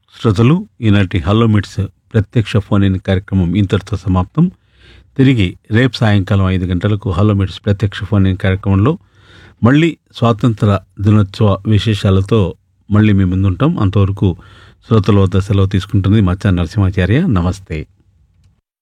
శ్రోతలు, ఈనాటి హలో మిట్స్ ప్రత్యక్ష ఫోన్ ఇన్ కార్యక్రమం ఇంతటితో సమాప్తం. తిరిగి రేపు సాయంకాలం 5 గంటలకు హలో మిట్స్ ప్రత్యక్ష ఫోన్ ఇన్ కార్యక్రమంలో మళ్ళీ స్వాతంత్ర దినోత్సవ విశేషాలతో మళ్ళీ మీ ముందుంటాం. అంతవరకు శ్రోతల వద్ద సెలవు తీసుకుంటుంది మచ్చా నరసింహాచార్య. నమస్తే.